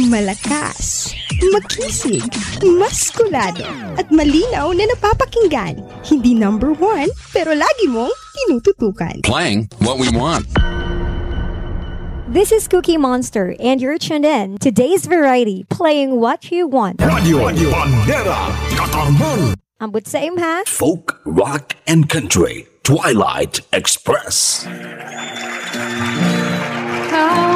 Malakas, makisig, maskulado, at malinaw na napapakinggan. Hindi number one, pero lagi mong tinututukan. Playing what we want. This is Cookie Monster, and you're tuned in to Today's Variety, playing what you want. Radio Bandera Katarman. Ambot sa imha. Folk, rock, and country. Twilight Express. How